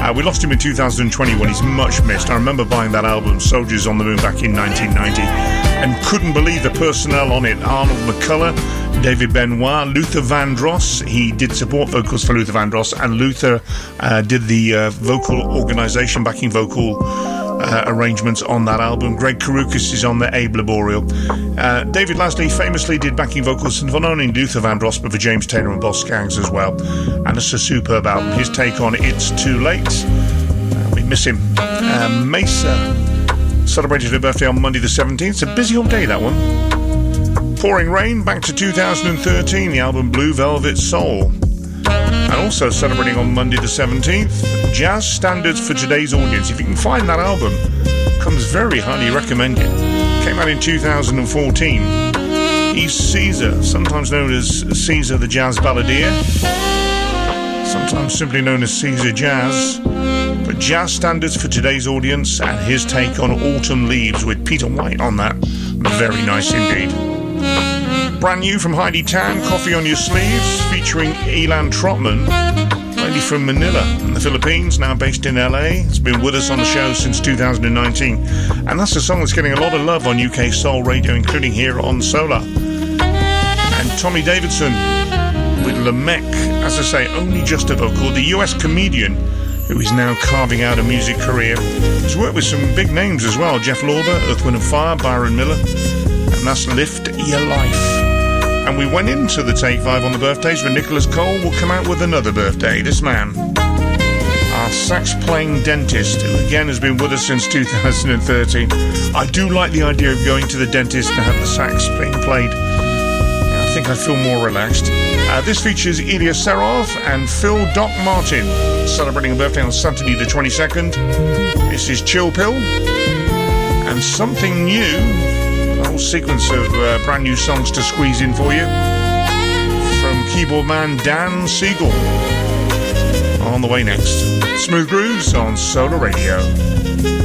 We lost him in 2021. He's much missed. I remember buying that album, Soldiers on the Moon, back in 1990, and couldn't believe the personnel on it. Arnold McCullough, David Benoit, Luther Vandross. He did support vocals for Luther Vandross, and Luther did the vocal organisation, backing vocal arrangements on that album. Greg Karukas is on the Abe Laboriel. David Lasley famously did backing vocals for not only Luther Vandross but for James Taylor and Boss Skaggs as well, and it's a superb album. His take on It's Too Late, we miss him. Mesa celebrated her birthday on Monday the 17th. It's a busy old day, that one. Pouring Rain, back to 2013, the album Blue Velvet Soul. And also celebrating on Monday the 17th, Jazz Standards for Today's Audience. If you can find that album, comes very highly recommended. Came out in 2014. He's Caesar, sometimes known as Caesar the Jazz Balladeer, sometimes simply known as Caesar Jazz. But Jazz Standards for Today's Audience, and his take on Autumn Leaves with Peter White on that. Very nice indeed. Brand new from Heidi Tan, Coffee on Your Sleeves, featuring Elan Trotman, lady from Manila in the Philippines, now based in LA. It's been with us on the show since 2019, and that's a song that's getting a lot of love on UK soul radio, including here on Solar. And Tommy Davidson with Lamech, as I say, only just a vocal, the US comedian who is now carving out a music career. He's worked with some big names as well, Jeff Lorber, Earth, Wind & Fire, Byron Miller, and that's Lift Your Life. And we went into the Take 5 on the birthdays, but Nicholas Cole will come out with another birthday. This man, our sax-playing dentist, who again has been with us since 2013. I do like the idea of going to the dentist and have the sax being played. I think I feel more relaxed. This features Ilya Serov and Phil Doc Martin, celebrating a birthday on Saturday the 22nd. This is Chill Pill, and something new. A whole sequence of brand new songs to squeeze in for you from keyboard man Dan Siegel. On the way next, Smooth Grooves on Solar Radio.